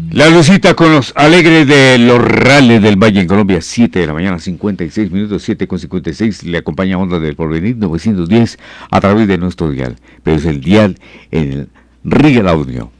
La Lucita con los alegres de los Rales del Valle en Colombia, 7 de la mañana, 56 minutos, 7:56. Le acompaña Onda del Porvenir 910 a través de nuestro dial. Pero es el dial en el Real Audio.